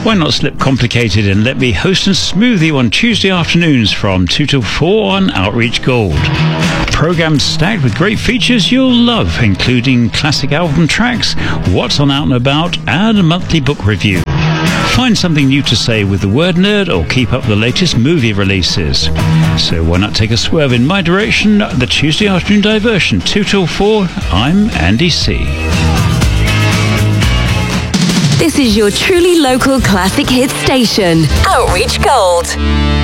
Why not slip complicated and let me host and smooth you on Tuesday afternoons from 2 till 4 on Outreach Gold. Programmed stacked with great features you'll love, including classic album tracks, what's on Out and About, and a monthly book review. Find something new to say with the Word Nerd or keep up the latest movie releases. So why not take a swerve in my direction, the Tuesday afternoon diversion, 2 till 4. I'm Andy C. This is your truly local classic hit station, Outreach Gold.